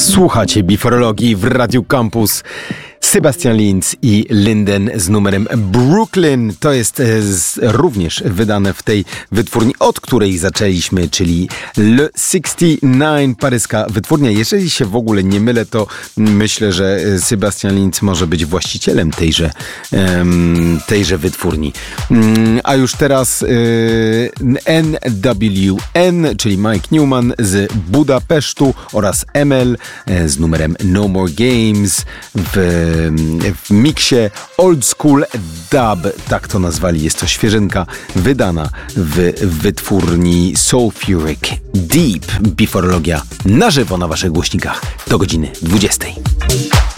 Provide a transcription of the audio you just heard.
Słuchacie Biforologii w Radiu Campus. Sebastian Linz i Linden z numerem Brooklyn. To jest również wydane w tej wytwórni, od której zaczęliśmy, czyli Le 69, paryska wytwórnia. Jeżeli się w ogóle nie mylę, to myślę, że Sebastian Linz może być właścicielem tejże wytwórni. A już teraz NWN, czyli Mike Newman z Budapesztu oraz ML z numerem No More Games w miksie Old School Dub, tak to nazwali. Jest to świeżynka wydana w wytwórni Sulfuric Deep. Biforologia na żywo na waszych głośnikach do godziny 20.